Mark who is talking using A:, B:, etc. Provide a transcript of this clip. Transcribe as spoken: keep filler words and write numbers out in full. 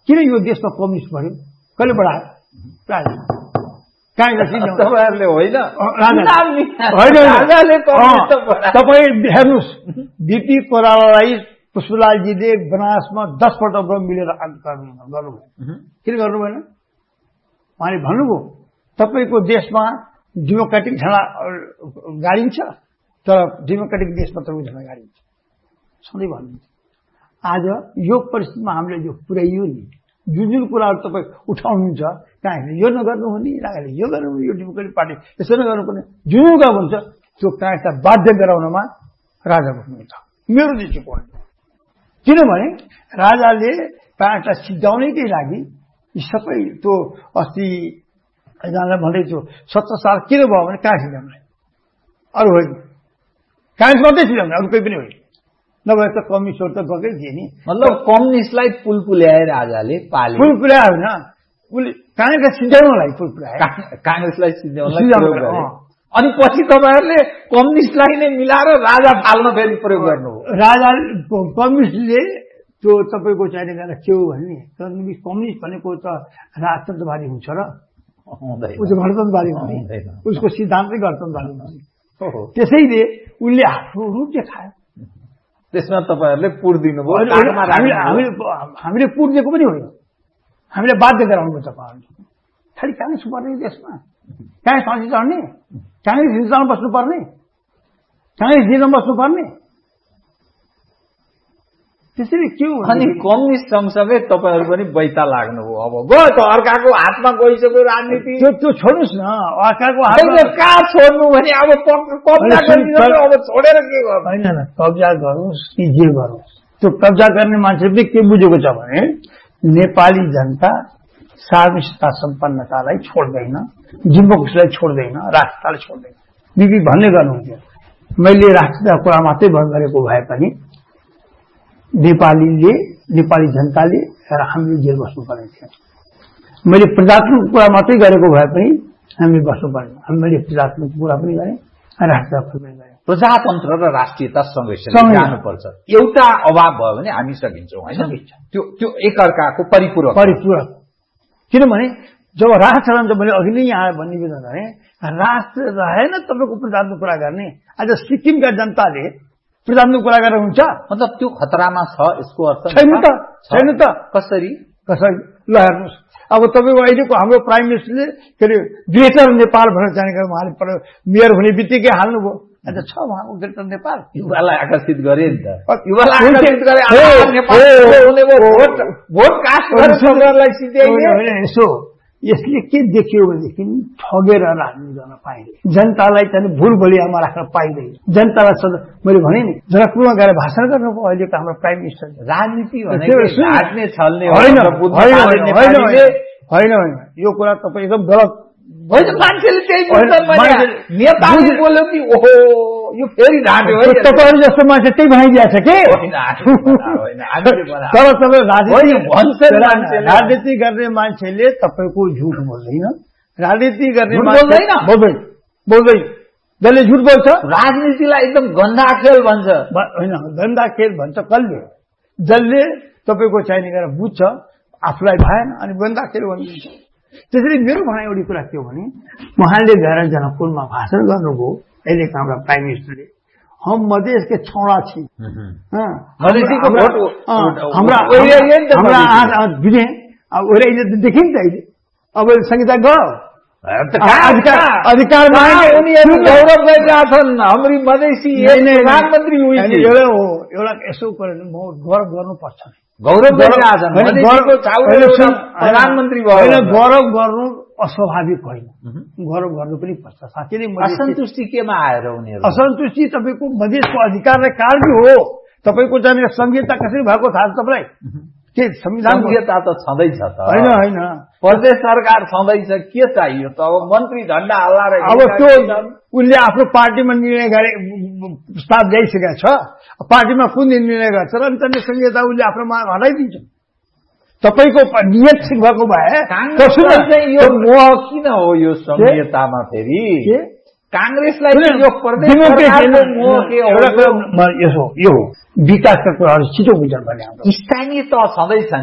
A: किन यो देशमा कम्युनिस्ट बढ्यो? कहिले बढायो? राजा
B: तपाईँहरूले होइन
A: तपाईँ हेर्नुहोस्, बिपी कोइरालालाई पुष्पलालजीले बनारसमा दसपल्ट मिलेर गर्नुभयो। किन गर्नु भएन? उहाँले भन्नुभयो तपाईँको देशमा डेमोक्रेटिक झण्डा गाडिन्छ, तर डेमोक्रेटिक देशमा तपाईँको झण्डा गाडिन्छ सधैँ भन्नुहुन्छ। आज यो परिस्थितिमा हामीले जो पुर्याइयो नि, जुन जुन कुराहरू तपाईँ उठाउनुहुन्छ, कहाँ यो नगर्नु हो नि, राजाले यो गर्नु, यो डेमोक्रेटिक पार्टी यसो नगर्नुपर्ने, जुन जुन कुरा भन्छ त्यो काङ्ग्रेसलाई बाध्य गराउनमा राजा बस्नुहुन्छ। मेरो दृष्टिकोण किनभने राजाले काङ्ग्रेसलाई सिद्धाउनैकै लागि यी सबै त्यो अस्ति एकजनालाई भन्दैछु सत्र साल किन भयो भने काङ्ग्रेस सिद्धाउनलाई, अरू होइन। काङ्ग्रेस मात्रै सिद्धाउने, अरू कोही पनि होइन। नभए त कम्युनिस्टहरू त गएकै थिए नि।
B: मतलब कम्युनिस्टलाई पुल पुल्याए राजाले, पाले
A: पुल पुल्यायो होइन, काङ्ग्रेसलाई सिद्धाउनलाई पुल पुल्याए,
B: काङ्ग्रेसलाई सिद्धाउनलाई। अनि पछि तपाईँहरूले कम्युनिस्टलाई नै मिलाएर राजा फाल्न फेरि प्रयोग गर्नुभयो।
A: राजा कम्युनिस्टले त्यो तपाईँको चाहिने गरेर के हो भने कम्युनिस्ट भनेको त राजतन्त्रवादी हुन्छ र उसको गणतन्त्रवादी हुँदैन, उसको सिद्धान्तै गणतन्त्रवादी हुन्छ। त्यसैले उसले आफ्नो रूप देखायो।
B: त्यसमा तपाईँहरूले पुर दिनुभयो।
A: हामीले पुर दिएको पनि होइन, हामीले बाध्य गराउनु तपाईँहरूले। खालि काङ्ग्रेस पर्ने देशमा काङ्ग्रेस फाँसी चढ्ने, काङ्ग्रेस हिंसामा बस्नुपर्ने, काङ्ग्रेस दिनमा बस्नुपर्ने, त्यसरी के हो?
B: अनि कम्युनिस्ट सँगसँगै तपाईँहरू पनि बैता लाग्नुभयो। अब गयो त अर्काको हातमा गइसक्यो राजनीति।
A: त्यो त्यो छोड्नुहोस् न, अर्काको हातमा
B: कहाँ छोड्नु भने अब कब्जा गरिदिनु, अब छोडेर के गर्नु?
A: होइन न, कब्जा गरोस् कि जे गरोस्, त्यो कब्जा गर्ने मान्छेले के बुझेको छ भने नेपाली जनता सार्वभौमिकता सम्पन्नतालाई छोड्दैन, जिम्बोक्सलाई छोड्दैन, राष्ट्रतालाई छोड्दैन। बिपी भन्ने गर्नुहुन्थ्यो, मैले राष्ट्रताको कुरा मात्रै गरेको भए पनि नेपालीले नेपाली जनताले र हामीले जेल बस्नुपर्ने थियो। मैले प्रजातन्त्रको कुरा मात्रै गरेको भए पनि हामीले बस्नुपर्ने, मैले प्रजातन्त्रको कुरा पनि गरेँ, राष्ट्रताको पनि गरेँ।
B: प्रजातन्त्र र राष्ट्रियता सँगै जानुपर्छ। एउटा अभाव भयो भने हामी सकिन्छौँ होइन, त्यो त्यो एकअर्काको परिपूरक
A: परिपूरक। किनभने जब राष्ट्र रहन्छ, मैले अघि नै यहाँ निवेदन गरेँ, राष्ट्र रहेन तपाईँको प्रजातन्त्रको कुरा गर्ने। आज सिक्किमका जनताले प्रजातन्त्रको कुरा गरेर हुन्छ?
B: मतलब त्यो खतरामा छ, यसको अर्थ
A: छैन त, छैन त।
B: कसरी
A: कसरी ल हेर्नुहोस्, अब तपाईँको अहिलेको हाम्रो प्राइम मिनिस्टरले के अरे ग्रेटर नेपाल भनेर जानेको उहाँले मेयर हुने बित्तिकै हाल्नुभयो। आज छ उहाँको ग्रेटर नेपाल,
B: युवालाई आकर्षित गरे नि त, युवालाई आकर्षित गरे भोट कास्ट गरेर सिध्याइने।
A: यसो यसले के देखियो भनेदेखि ठगेर राजनीति गर्न पाइँदैन, जनतालाई चाहिँ भुल भुलियामा राख्न पाइँदैन। जनतालाई सदा मैले भने नि जनकपुरमा गएर भाषण गर्नुभयो अहिलेको हाम्रो प्राइम मिनिस्टर।
B: राजनीति ढाट्ने छल्ने
A: होइन होइन होइन, यो कुरा तपाईँ एकदम गलत
B: होइन। मान्छेले त्यही नेताले बोल्यो कि ओहो यो फेरि ढाँट्यो है,
A: तपाईँहरू जस्तो मान्छे त्यही बनाइदिएको छ कि। तर तपाईँ राजनीति गर्ने मान्छेले तपाईँको झुट बोल्दैन, राजनीति गर्ने
B: बोल्दैन
A: बोल्दैन बोल्दैन जसले झुट बोल्छ
B: राजनीतिलाई एकदम गन्दा खेल भन्छ।
A: होइन, गन्दा खेल भन्छ कसले? जसले तपाईँको चाहिने गरेर बुझ्छ, आफूलाई भएन अनि गन्दा खेल भनिदिन्छ। त्यसरी मेरो भनाइ एउटा कुरा के हो भने उहाँले गएर जनकपुरमा भाषण गर्नुभयो अहिलेको हाम्रा प्राइम मिनिस्टरले, हम मधेश के छौड़ा छी, हाम्रा दिने अब देखि नि त अहिले अब संहिता गयो अधिकार
B: उनीहरू गौरव गरिरहेका छन् हाम्री मधेसी प्रधानमन्त्री
A: एउटा हो एउटा यसो गौरव गर्नुपर्छ,
B: गौरव गरिरहेका छन् प्रधानमन्त्री भयो।
A: गौरव गर्नु अस्वाभाविक होइन, गौरव गर्नु पनि पर्छ। साथै नै
B: असन्तुष्टि केमा आएर उनीहरू
A: असन्तुष्टि तपाईँको मधेसको अधिकारलाई कारण हो। तपाईँको चाहिँ संहिता कसरी भएको थाहा छ तपाईँलाई? के संविधान
B: संहिता त छँदैछ त
A: होइन होइन,
B: प्रदेश सरकार छँदैछ, के चाहियो त? अब मन्त्री झण्डा हल्लाएर
A: अब त्यो उनले आफ्नो पार्टीमा निर्णय गरे, प्रस्ताव ल्याइसकेका छ, पार्टीमा कुन दिन निर्णय गर्छ र अनि त्यसले संहिता उसले आफ्नोमा हटाइदिन्छ। तपाईँको नियत ठिक भएको भए
B: यो मोह किन हो यो संहितामा? फेरि कांग्रेसलाई यो प्रदेश
A: यो विकासका कुराहरू छिटो बुझ्नु पर्ने।
B: स्थानीय त छँदैछ